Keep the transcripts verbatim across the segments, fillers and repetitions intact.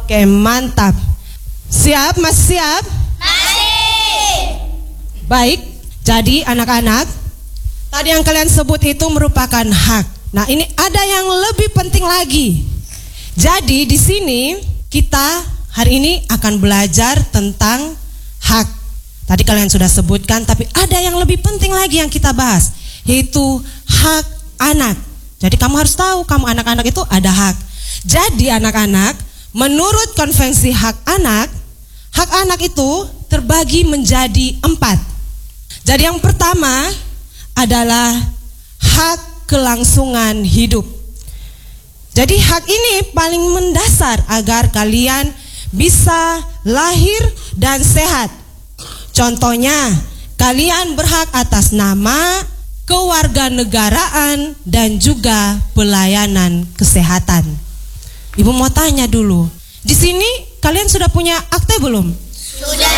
Oke, mantap. Siap? Masih siap? Masih. Baik, jadi anak-anak, tadi yang kalian sebut itu merupakan hak. Nah, ini ada yang lebih penting lagi. Jadi di sini kita hari ini akan belajar tentang hak. Tadi kalian sudah sebutkan, tapi ada yang lebih penting lagi yang kita bahas, yaitu hak anak. Jadi kamu harus tahu, kamu anak-anak itu ada hak. Jadi anak-anak, menurut konvensi hak anak, hak anak itu terbagi menjadi empat. Jadi yang pertama adalah hak kelangsungan hidup. Jadi hak ini paling mendasar agar kalian bisa lahir dan sehat. Contohnya, kalian berhak atas nama, kewarganegaraan, dan juga pelayanan kesehatan. Ibu mau tanya dulu, di sini kalian sudah punya akte belum? Sudah.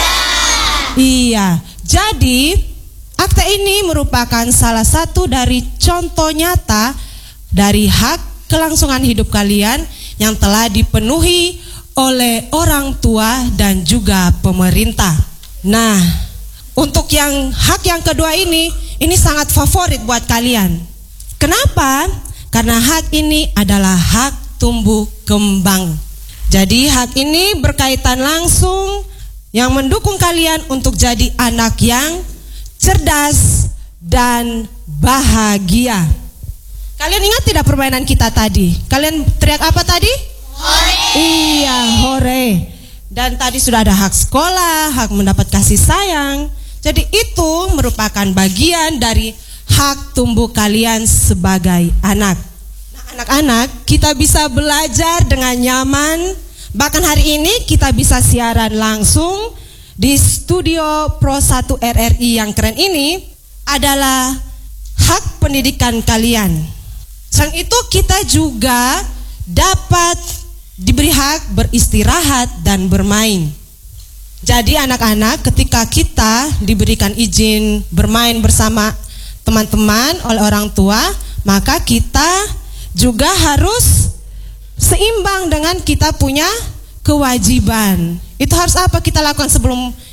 Iya, jadi akte ini merupakan salah satu dari contoh nyata dari hak kelangsungan hidup kalian yang telah dipenuhi oleh orang tua dan juga pemerintah. Nah, untuk yang hak yang kedua ini, ini sangat favorit buat kalian. Kenapa? Karena hak ini adalah hak tumbuh kembang. Jadi hak ini berkaitan langsung yang mendukung kalian untuk jadi anak yang cerdas dan bahagia. Kalian ingat tidak permainan kita tadi? Kalian teriak apa tadi? Hore. Iya, hore. Dan tadi sudah ada hak sekolah, hak mendapat kasih sayang. Jadi itu merupakan bagian dari hak tumbuh kalian sebagai anak. Nah, anak-anak, kita bisa belajar dengan nyaman. Bahkan hari ini kita bisa siaran langsung di studio Pro satu R R I yang keren ini adalah hak pendidikan kalian. Selain itu kita juga dapat diberi hak beristirahat dan bermain. Jadi anak-anak, ketika kita diberikan izin bermain bersama teman-teman oleh orang tua, maka kita juga harus seimbang dengan kita punya kewajiban. Itu harus apa kita lakukan sebelum